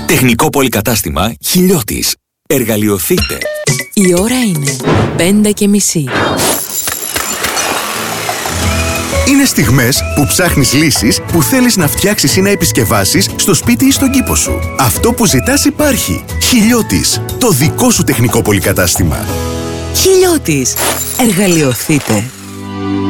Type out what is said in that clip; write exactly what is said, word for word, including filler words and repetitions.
Τεχνικό πολυκατάστημα Χιλιώτης. Εργαλειοθείτε. Η ώρα είναι πέντε και μισή. Είναι στιγμές που ψάχνεις λύσεις που θέλεις να φτιάξεις ή να επισκευάσεις στο σπίτι ή στον κήπο σου. Αυτό που ζητάς υπάρχει. Χιλιώτης. Το δικό σου τεχνικό πολυκατάστημα. Χιλιώτης. Εργαλειοθείτε.